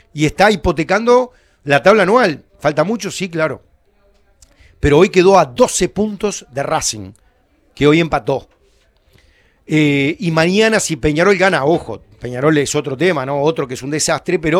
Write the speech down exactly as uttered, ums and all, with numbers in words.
y está hipotecando la tabla anual. ¿Falta mucho? Sí, claro. Pero hoy quedó a doce puntos de Racing, que hoy empató. Eh, y mañana si Peñarol gana, ojo, Peñarol es otro tema, ¿no? Otro que es un desastre, pero